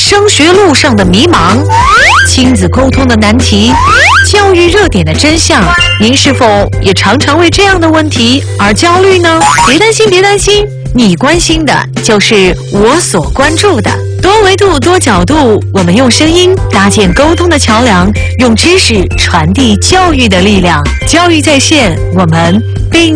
升学路上的迷茫，亲子沟通的难题，教育热点的真相，您是否也常常为这样的问题而焦虑呢？别担心，别担心，你关心的就是我所关注的。多维度、多角度，我们用声音搭建沟通的桥梁，用知识传递教育的力量。教育在线，我们并